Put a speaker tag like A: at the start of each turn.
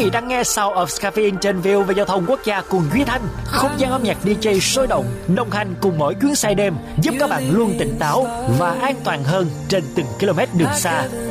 A: vị đang nghe Sound of Caffeine trên VOV Giao thông Quốc gia cùng Duy Thanh, không gian âm nhạc DJ sôi động, đồng hành cùng mỗi chuyến xe đêm, giúp các bạn luôn tỉnh táo và an toàn hơn trên từng km đường xa.